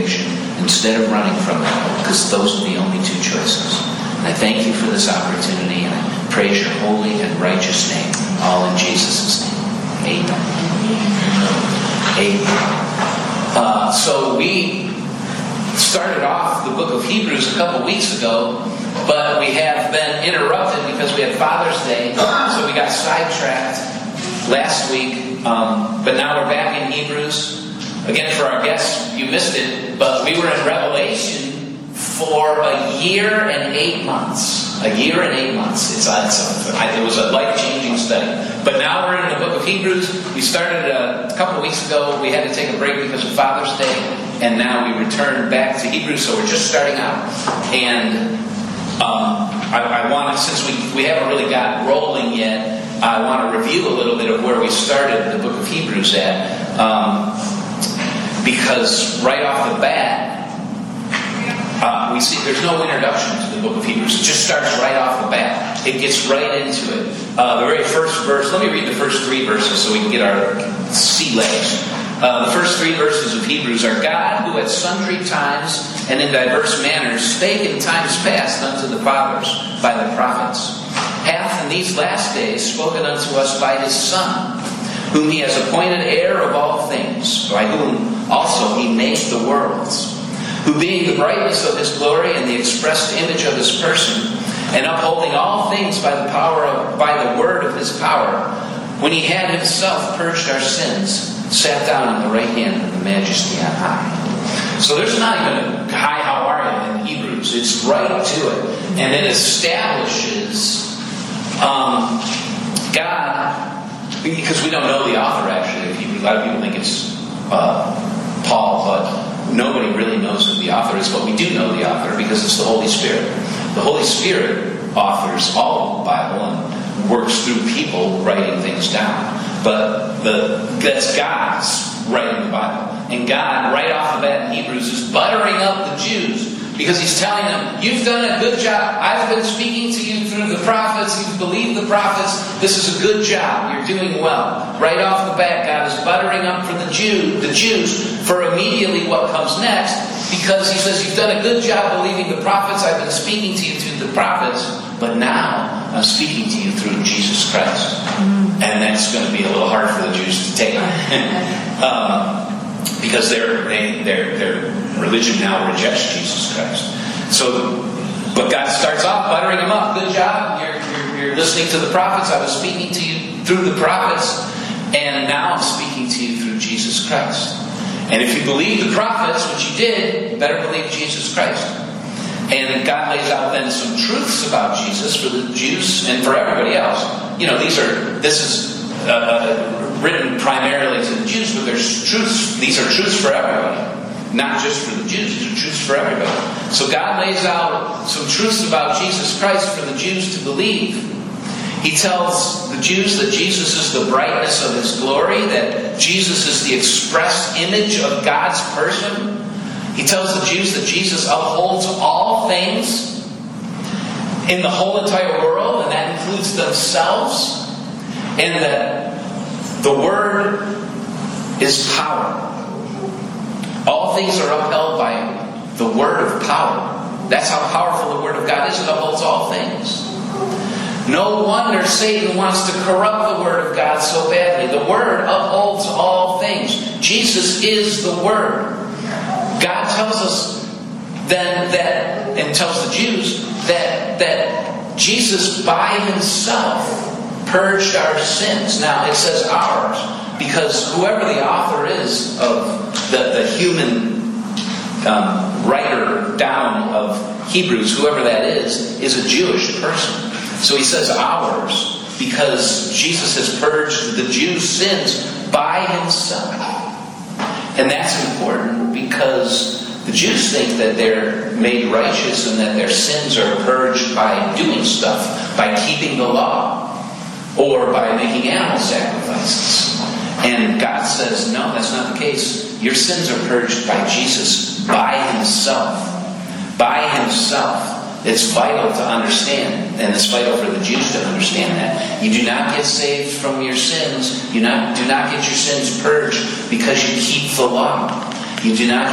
conviction instead of running from it, because those are the only two choices. And I thank you for this opportunity, and I praise your holy and righteous name, all in Jesus' name. Amen. Amen. So we started off the book of Hebrews a couple weeks ago, but we have been interrupted because we had Father's Day, so we got sidetracked last week. But now we're back in Hebrews. Again, for our guests, you missed it, but we were in Revelation for a year and 8 months. A year and 8 months. It was a life-changing study. But now we're in the book of Hebrews. We started a couple of weeks ago. We had to take a break because of Father's Day, and now we returned back to Hebrews, so we're just starting out. And I want to, since we haven't really got rolling yet, I want to review a little bit of where we started the book of Hebrews at. Because right off the bat, we see there's no introduction to the book of Hebrews. It just starts right off the bat. It gets right into it. The very first verse, let me read the first 3 verses so we can get our sea legs. The first 3 verses of Hebrews are, God, who at sundry times and in diverse manners spake in times past unto the fathers by the prophets, hath in these last days spoken unto us by his Son, whom he has appointed heir of all things, by whom also he made the worlds, who being the brightness of his glory and the expressed image of his person, and upholding all things by the word of his power, when he had himself purged our sins, sat down on the right hand of the Majesty on high. So there's not even a hi, how are you in Hebrews. It's right to it. And it establishes God, because we don't know the author actually of Hebrews. A lot of people think it's Paul, but nobody really knows who the author is. But we do know the author because it's the Holy Spirit. The Holy Spirit authors all of the Bible and works through people writing things down. But that's God's writing the Bible. And God, right off the bat in Hebrews, is buttering up the Jews because he's telling them, you've done a good job. I've been speaking to you through the prophets. You've believed the prophets. This is a good job. You're doing well. Right off the bat, God is buttering up for the Jews for immediately what comes next, because he says, you've done a good job believing the prophets. I've been speaking to you through the prophets, but now I'm speaking to you through Jesus Christ. And that's going to be a little hard for the Jews to take. Because their religion now rejects Jesus Christ. But God starts off buttering them up. Good job. You're listening to the prophets. I was speaking to you through the prophets, and now I'm speaking to you through Jesus Christ. And if you believe the prophets, which you did, you better believe Jesus Christ. And God lays out then some truths about Jesus for the Jews and for everybody else. This is written primarily to the Jews, but there's truths. These are truths for everybody, not just for the Jews. These are truths for everybody. So God lays out some truths about Jesus Christ for the Jews to believe. He tells the Jews that Jesus is the brightness of his glory, that Jesus is the expressed image of God's person. He tells the Jews that Jesus upholds all things in the whole entire world, and that includes themselves, and that the Word is power. All things are upheld by the Word of power. That's how powerful the Word of God is. It upholds all things. No wonder Satan wants to corrupt the Word of God so badly. The Word upholds all things. Jesus is the Word. God tells us then that, and tells the Jews that Jesus by himself purged our sins. Now it says ours, because whoever the author is of the human writer down of Hebrews, whoever that is a Jewish person. So he says ours, because Jesus has purged the Jews' sins by himself. And that's important because the Jews think that they're made righteous and that their sins are purged by doing stuff, by keeping the law, or by making animal sacrifices. And God says, no, that's not the case. Your sins are purged by Jesus, by himself. By himself. It's vital to understand, and it's vital for the Jews to understand that. You do not get saved from your sins. You do not get your sins purged because you keep the law. You do not